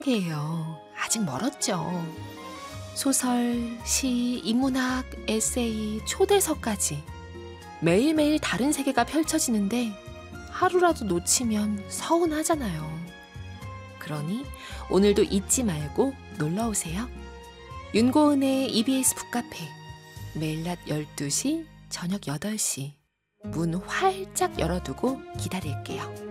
예요. 아직 멀었죠. 소설, 시, 인문학, 에세이, 초대서까지 매일매일 다른 세계가 펼쳐지는데 하루라도 놓치면 서운하잖아요. 그러니 오늘도 잊지 말고 놀러오세요. 윤고은의 EBS 북카페, 매일 낮 12시, 저녁 8시 문 활짝 열어두고 기다릴게요.